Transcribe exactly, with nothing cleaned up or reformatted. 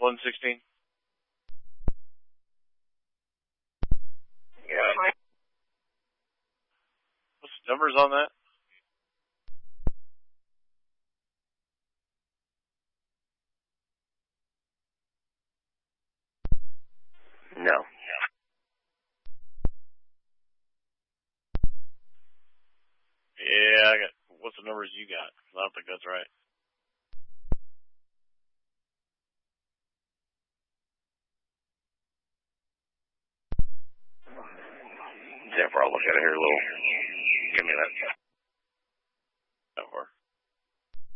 one sixteen. Yeah. What's the numbers on that? No. Yeah, I got. What's the numbers you got? I don't think that's right. Jennifer, I'll look at it here a little. Give me that. That far.